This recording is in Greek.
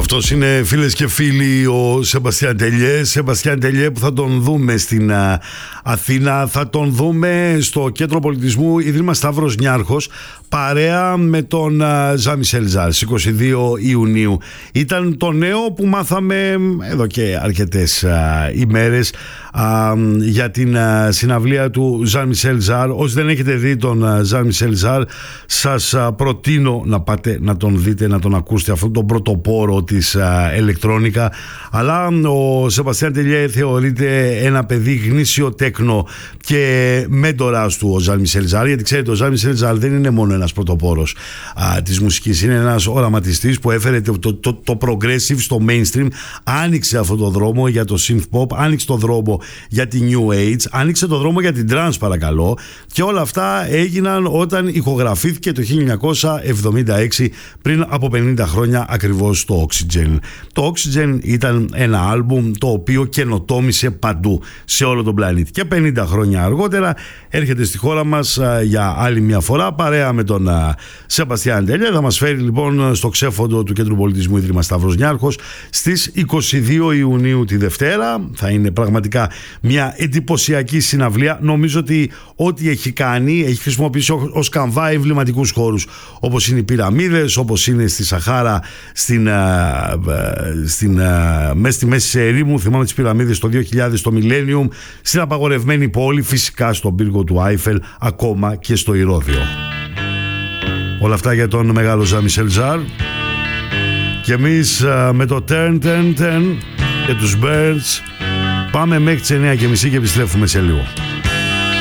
Αυτός είναι, φίλες και φίλοι, ο Σεμπαστιάν Τελιέ. Σεμπαστιάν Τελιέ που θα τον δούμε στην Αθήνα, θα τον δούμε στο Κέντρο Πολιτισμού Ίδρυμα Σταύρος Νιάρχος, παρέα με τον Ζαν-Μισελ Ζαρ, στις 22 Ιουνίου. Ήταν το νέο που μάθαμε εδώ και αρκετές ημέρες για την συναυλία του Ζαν-Μισελ Ζαρ. Όσοι δεν έχετε δει τον Ζαν-Μισελ Ζαρ, σας προτείνω να πάτε να τον δείτε, να τον ακούσετε, αυτόν τον πρωτοπόρο της ηλεκτρόνικα. Αλλά ο Σεμπαστιάν Τελιέ θεωρείται ένα παιδί γνήσιο τέκνο και μέντορας του ο Ζαν-Μισελ Ζαρ, γιατί ξέρετε, ο Ζαν-Μισελ Ζαρ δεν είναι μόνο ένας πρωτοπόρος της μουσικής, είναι ένας οραματιστής που έφερε το progressive στο mainstream, άνοιξε αυτό το δρόμο για το synth pop, άνοιξε το δρόμο για τη new age, άνοιξε το δρόμο για την trance, παρακαλώ, και όλα αυτά έγιναν όταν ηχογραφήθηκε το 1976, πριν από 50 χρόνια ακριβώς, το Oxygen. Το Oxygen ήταν ένα άλμπουμ το οποίο καινοτόμησε παντού σε όλο τον πλανήτη, και 50 χρόνια αργότερα έρχεται στη χώρα μας για άλλη μια φορά, παρέα με τον Σεμπαστιάν Τελιέ. Θα μας φέρει λοιπόν στο ξέφοντο του Κέντρου Πολιτισμού Ίδρυμα Σταύρος Νιάρχος στις 22 Ιουνίου τη Δευτέρα. Θα είναι πραγματικά μια εντυπωσιακή συναυλία. Νομίζω ότι ό,τι έχει κάνει, έχει χρησιμοποιήσει ως καμβά εμβληματικούς χώρους, όπως είναι οι πυραμίδες, όπως είναι στη Σαχάρα, μέσα στη μέση της ερήμου, θυμάμαι τις πυραμίδες το 2000, στο Millennium, στην απαγορευμένη πόλη, φυσικά στον πύργο του Άιφελ, ακόμα και στο Ηρώδειο. Όλα αυτά για τον μεγάλο Ζαν-Μισελ Ζαρ. Και εμείς με το Turn και τους Birds πάμε μέχρι τις 9:30 και επιστρέφουμε σε λίγο.